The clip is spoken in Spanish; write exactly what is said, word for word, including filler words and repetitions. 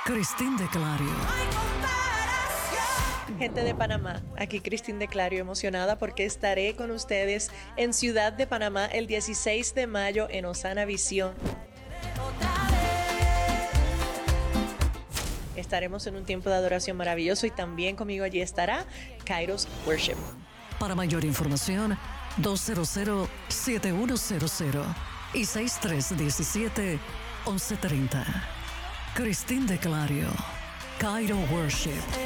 Cristín de Clario. Gente de Panamá, aquí Cristín de Clario, emocionada porque estaré con ustedes en Ciudad de Panamá el dieciséis de mayo en Osana Visión. Estaremos en un tiempo de adoración maravilloso y también conmigo allí estará Kairos Worship. Para mayor información, dos cero cero, siete uno cero cero y seis tres uno siete, once treinta. Cristín de Clario, Cairo Worship.